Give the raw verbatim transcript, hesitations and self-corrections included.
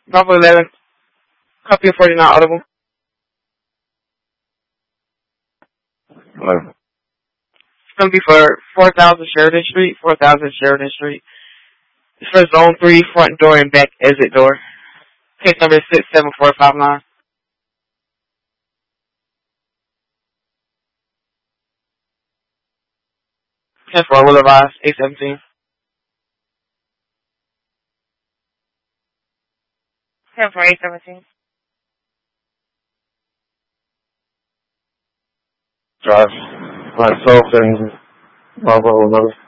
Bravo eleven. Copy of forty-nine audible. Hello. It's going to be for four thousand Sheridan Street, four thousand Sheridan Street. It's for zone three, front door and back exit door. Case number is six seven four five nine. ten four, will advise, eight seventeen. ten four, eight seventeen. Drive. Like twelve things. Bravo eleven.